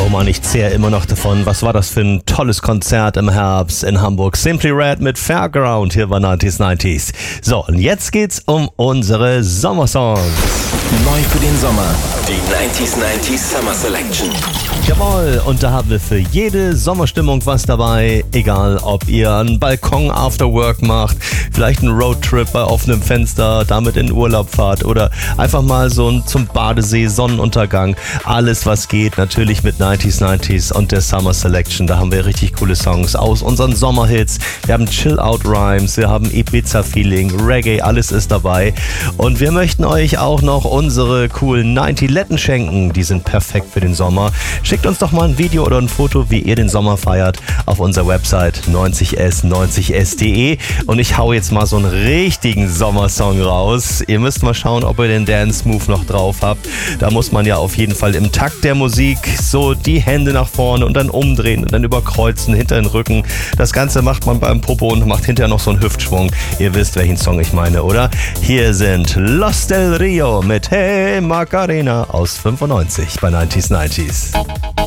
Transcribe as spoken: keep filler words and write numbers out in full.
Oh Mann, ich zehre immer noch davon. Was war das für ein tolles Konzert im Herbst in Hamburg? Simply Red mit Fairground hier bei neunzig neunzig. So, und jetzt geht's um unsere Sommersongs. Neu für den Sommer, die neunzig neunzig Summer Selection. Jawohl, und da haben wir für jede Sommerstimmung was dabei. Egal, ob ihr einen Balkon After Work macht, vielleicht einen Roadtrip bei offenem Fenster, damit in den Urlaub fahrt oder einfach mal so ein zum Badesee, Sonnenuntergang. Alles, was geht, natürlich mit neunzig neunzig und der Summer Selection. Da haben wir richtig coole Songs aus unseren Sommerhits. Wir haben Chill-Out-Rhymes, wir haben Ibiza-Feeling, Reggae, alles ist dabei. Und wir möchten euch auch noch unsere coolen neunzig Letten schenken. Die sind perfekt für den Sommer. Schickt uns doch mal ein Video oder ein Foto, wie ihr den Sommer feiert, auf unserer Website neunzig s neunzig s punkt de. Und ich hau jetzt mal so einen richtigen Sommersong raus. Ihr müsst mal schauen, ob ihr den Dance Move noch drauf habt. Da muss man ja auf jeden Fall im Takt der Musik so die Hände nach vorne und dann umdrehen und dann überkreuzen hinter den Rücken. Das Ganze macht man beim Popo und macht hinterher noch so einen Hüftschwung. Ihr wisst, welchen Song ich meine, oder? Hier sind Los del Rio mit Hey Macarena aus fünfundneunzig bei neunzig neunzig.